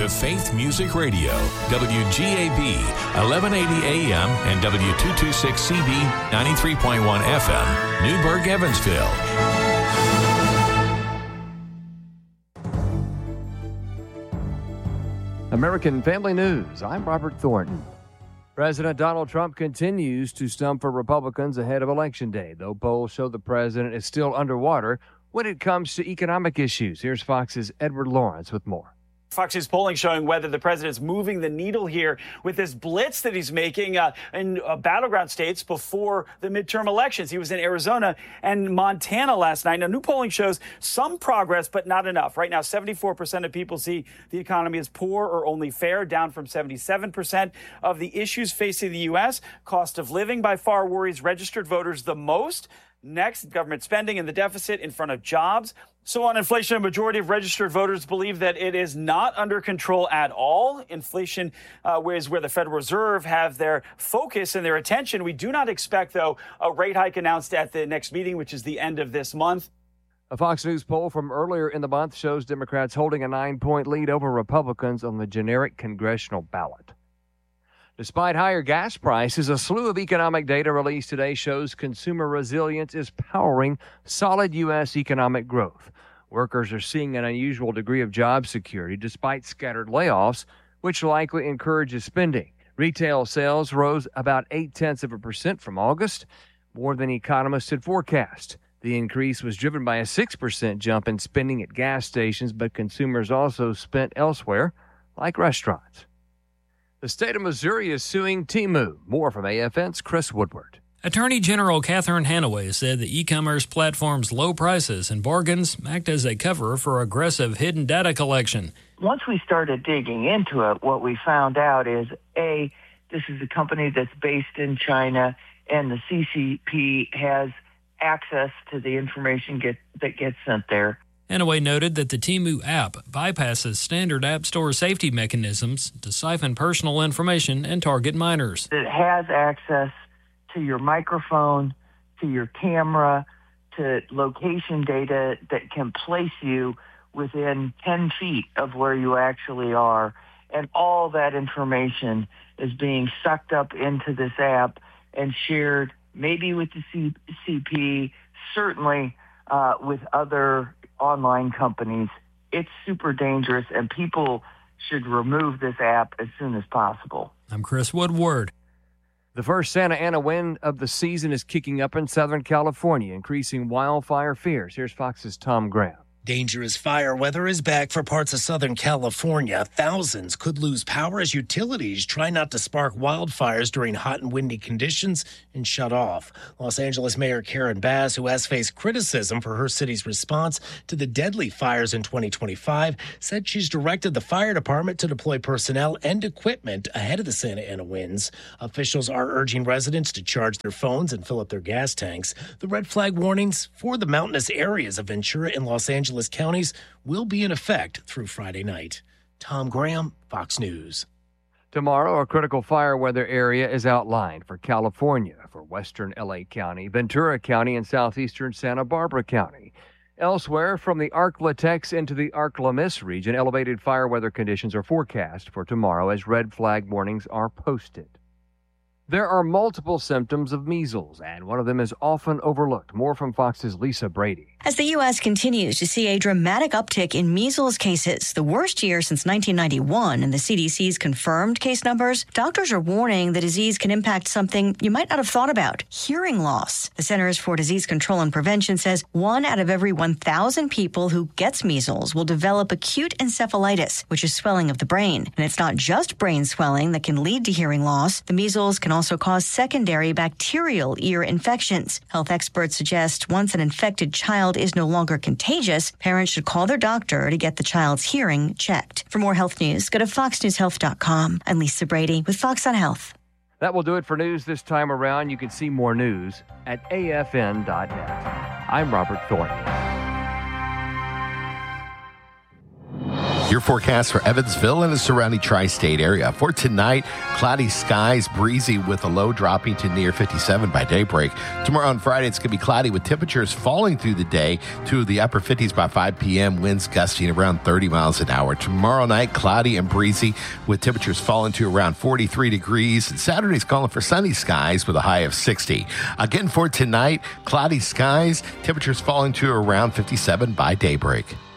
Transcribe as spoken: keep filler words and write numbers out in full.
to Faith Music Radio, W G A B, eleven eighty A M and W two twenty-six C B, ninety-three point one F M, Newburgh, Evansville. American Family News, I'm Robert Thornton. President Donald Trump continues to stump for Republicans ahead of Election Day, though polls show the president is still underwater when it comes to economic issues. Here's Fox's Edward Lawrence with more. Fox News polling showing whether the president's moving the needle here with this blitz that he's making uh, in uh, battleground states before the midterm elections. He was in Arizona and Montana last night. Now, new polling shows some progress, but not enough. Right now, seventy-four percent of people see the economy as poor or only fair, down from seventy-seven percent of the issues facing the U S. Cost of living by far worries registered voters the most. Next, government spending and the deficit in front of jobs. So on inflation, a majority of registered voters believe that it is not under control at all. Inflation uh, is where the Federal Reserve have their focus and their attention. We do not expect, though, a rate hike announced at the next meeting, which is the end of this month. A Fox News poll from earlier in the month shows Democrats holding a nine-point lead over Republicans on the generic congressional ballot. Despite higher gas prices, a slew of economic data released today shows consumer resilience is powering solid U S economic growth. Workers are seeing an unusual degree of job security despite scattered layoffs, which likely encourages spending. Retail sales rose about eight-tenths of a percent from August, more than economists had forecast. The increase was driven by a six percent jump in spending at gas stations, but consumers also spent elsewhere, like restaurants. The state of Missouri is suing Temu. More from A F N's Chris Woodward. Attorney General Catherine Hanaway said the e-commerce platform's low prices and bargains act as a cover for aggressive hidden data collection. Once we started digging into it, what we found out is, A, this is a company that's based in China, and the C C P has access to the information get, that gets sent there. Hanaway noted that the Temu app bypasses standard App Store safety mechanisms to siphon personal information and target minors. It has access to your microphone, to your camera, to location data that can place you within ten feet of where you actually are. And all that information is being sucked up into this app and shared maybe with the C- CP, certainly uh, with other online companies. It's super dangerous, and people should remove this app as soon as possible. I'm Chris Woodward. The first Santa Ana wind of the season is kicking up in Southern California, increasing wildfire fears. Here's Fox's Tom Graham. Dangerous fire weather is back for parts of Southern California. Thousands could lose power as utilities try not to spark wildfires during hot and windy conditions and shut off. Los Angeles Mayor Karen Bass, who has faced criticism for her city's response to the deadly fires in twenty twenty-five, said she's directed the fire department to deploy personnel and equipment ahead of the Santa Ana winds. Officials are urging residents to charge their phones and fill up their gas tanks. The red flag warnings for the mountainous areas of Ventura and Los Angeles counties will be in effect through Friday night. Tom Graham, Fox News. Tomorrow, a critical fire weather area is outlined for California, for western L A County, Ventura County, and southeastern Santa Barbara County. Elsewhere, from the Ark-La-Tex into the Ark-La-Mis region, elevated fire weather conditions are forecast for tomorrow as red flag warnings are posted. There are multiple symptoms of measles, and one of them is often overlooked. More from Fox's Lisa Brady. As the U S continues to see a dramatic uptick in measles cases, the worst year since nineteen ninety-one in the C D C's confirmed case numbers, doctors are warning the disease can impact something you might not have thought about, hearing loss. The Centers for Disease Control and Prevention says one out of every one thousand people who gets measles will develop acute encephalitis, which is swelling of the brain. And it's not just brain swelling that can lead to hearing loss. The measles can also cause secondary bacterial ear infections. Health experts suggest once an infected child is no longer contagious, parents should call their doctor to get the child's hearing checked. For more health news, go to fox news health dot com. I'm Lisa Brady with Fox on Health. That will do it for news this time around. You can see more news at A F N dot net. I'm Robert Thornton. Your forecast for Evansville and the surrounding tri-state area. For tonight, cloudy skies, breezy with a low dropping to near fifty-seven by daybreak. Tomorrow on Friday, it's going to be cloudy with temperatures falling through the day to the upper fifties by five p.m., winds gusting around thirty miles an hour. Tomorrow night, cloudy and breezy with temperatures falling to around forty-three degrees. And Saturday's calling for sunny skies with a high of sixty. Again, for tonight, cloudy skies, temperatures falling to around fifty-seven by daybreak.